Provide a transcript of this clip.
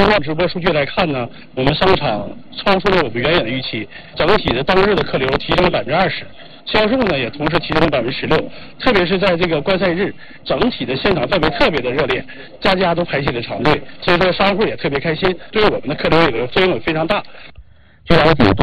过直播数据来看呢，我们商场超出了我们原有的预期，整体的当日的客流提升了20%，销售呢也同时提升了16%。特别是在这个观赛日，整体的现场氛围特别的热烈，家家都排起了长队，所以说商户也特别开心，对我们的客流也作用也非常大。 据了解，